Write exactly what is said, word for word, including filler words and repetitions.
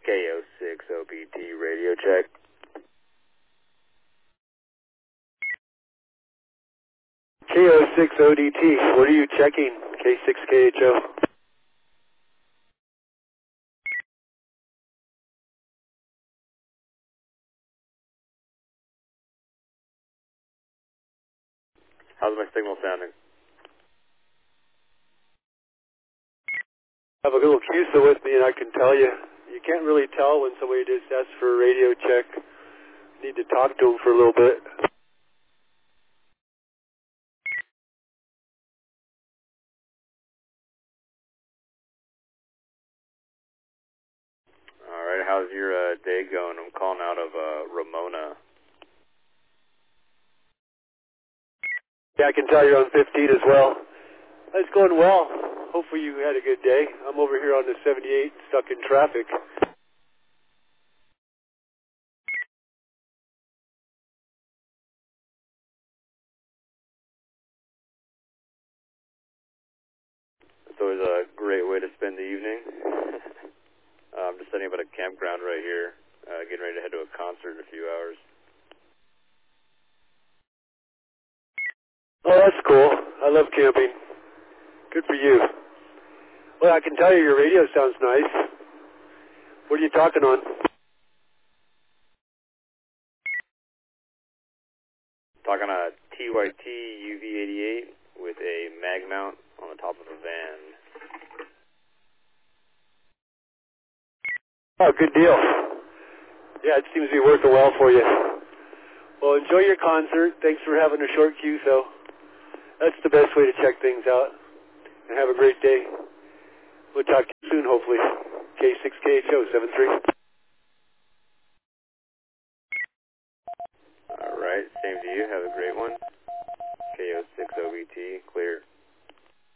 K O six O B T radio check. K O six O D T, what are you checking? K six K H O. How's my signal sounding? I have a little Q S O with me and I can tell you, you can't really tell when somebody just asks for a radio check. You need to talk to them for a little bit. Alright, how's your uh, day going? I'm calling out of uh, Ramona. Yeah, I can tell you're on fifteen as well. It's going well. Hopefully you had a good day. I'm over here on the seventy-eight, stuck in traffic. It's always a great way to spend the evening. uh, I'm just setting up at a campground right here, uh, getting ready to head to a concert in a few hours. Oh, that's cool. I love camping. Good for you. Well, I can tell you your radio sounds nice. What are you talking on? Talking on a T Y T U V eighty-eight with a mag mount on the top of a van. Oh, good deal. Yeah, it seems to be working well for you. Well, enjoy your concert. Thanks for having a short Q S O. That's the best way to check things out. And have a great day. We'll talk to you soon, hopefully. K six K H O seven three. All right, same to you. Have a great one.